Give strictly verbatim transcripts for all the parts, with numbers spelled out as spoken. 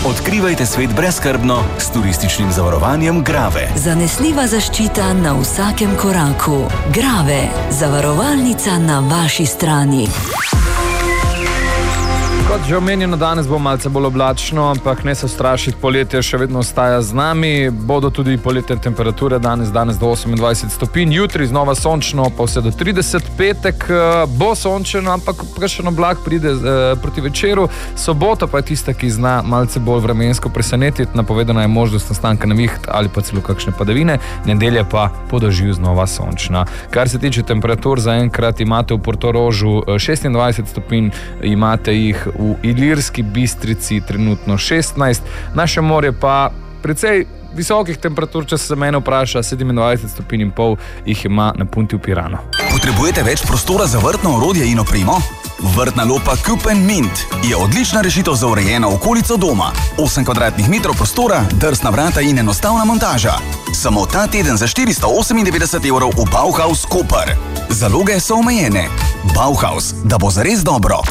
Odkrivajte svet brezskrbno s turističnim zavarovanjem Grave. Zanesljiva zaščita na vsakem koraku. Grave, zavarovalnica na vaši strani. Kot že omenjeno, danes bo malce bolj oblačno, ampak ne se strašiti, poletje še vedno ostaja z nami. Bodo tudi poletne temperature danes, danes do osemindvajset stopinj, jutri znova sončno, pa vse do trideset, petek bo sončeno, ampak kakšen oblak pride eh, proti večeru. Sobota pa je tista, ki zna malce bolj vremensko presenetiti, napovedana je možnost nastanka neviht ali pa celo kakšne padavine, nedelja pa po dežju znova sončna. Kar se tiče temperatur, zaenkrat imate v Portorožu šestindvajset stopinj, imate jih v Ilirski Bistrici trenutno šestnajst, naše morje pa precej visokih temperatur, če se mene vpraša, sedemindvajset stopinj in pol jih ima na Punti v Piranu. Potrebujete več prostora za vrtno orodje in opremo? Vrtna lopa Coop and Mint je odlična rešitev za urejeno okolico doma. osem kvadratnih metrov prostora, drsna vrata in enostavna montaža. Samo ta teden za štiristo osemindevetdeset evrov v Bauhaus Koper. Zaloge so omejene. Bauhaus, da bo zares dobro.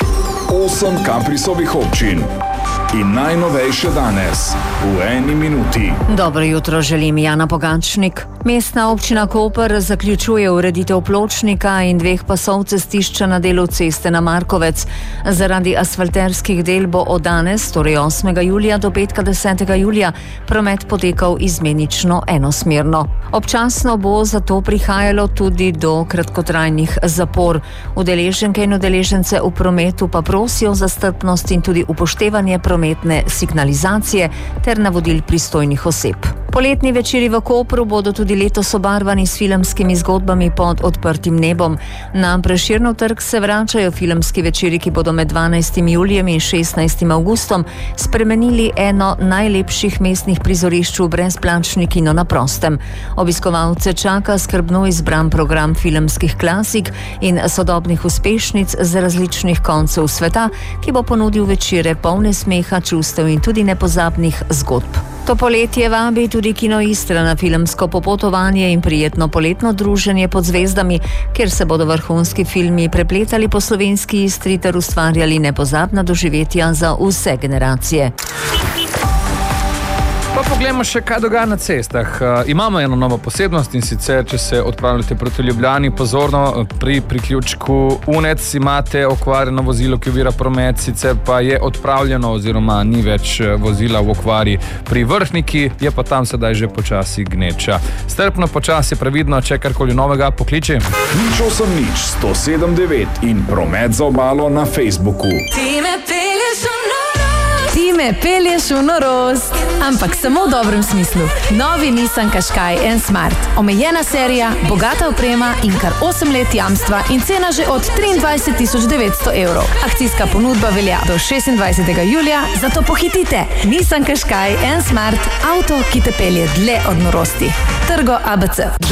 Osem Kaprisovih občin in najnovejše danes v eni minuti. Dobro jutro, želim Jana Pogačnik. Mestna občina Koper zaključuje ureditev pločnika in dveh pasov cestišča na delu ceste na Markovec. Zaradi asfalterskih del bo od danes, torej osmega julija do petka desetega julija, promet potekal izmenično enosmerno. Občasno bo zato prihajalo tudi do kratkotrajnih zapor. Udeleženke in udeležence v prometu pa prosijo za strpnost in tudi upoštevanje prometne signalizacije ter navodil pristojnih oseb. Poletni večeri v Kopru bodo tudi letos obarvani s filmskimi zgodbami pod odprtim nebom. Na Prešernov trg se vračajo filmski večeri, ki bodo med dvanajstim julijem in šestnajstim avgustom spremenili eno najlepših mestnih prizorišč v brezplačni kino na prostem. Obiskovalce čaka skrbno izbran program filmskih klasik in sodobnih uspešnic z različnih koncev sveta, ki bo ponudil večere polne smeha, čustev in tudi nepozabnih zgodb. To poletje vabi tudi Kino Istra na filmsko popotovanje in prijetno poletno druženje pod zvezdami, kjer se bodo vrhunski filmi prepletali po slovenski Istri ter ustvarjali nepozabna doživetja za vse generacije. Pa poglejmo še, kaj dogaja na cestah. Uh, imamo eno novo posebnost in sicer, če se odpravljate proti Ljubljani, pozorno, pri priključku Unec imate okvarjeno vozilo, ki ovira promet, sicer pa je odpravljeno oziroma ni več vozila v okvari pri Vrhniki, je pa tam sedaj že počasi gneča. Strpno, počasi, previdno, če karkoli novega, pokliči. Nič osem nič, sto sedem devet in promet za obalo na Facebooku. Ti me pelješ v norost. Ti me pelješ v norost. Ampak samo v dobrem smislu. Novi Nissan Qashqai N Smart. Omejena serija, bogata oprema in kar osem let jamstva in cena že od triindvajset tisoč devetsto evrov. Akcijska ponudba velja do šestindvajsetega julija, zato pohitite. Nissan Qashqai N Smart, avto, ki te pelje dlje od norosti. Trgo A B C.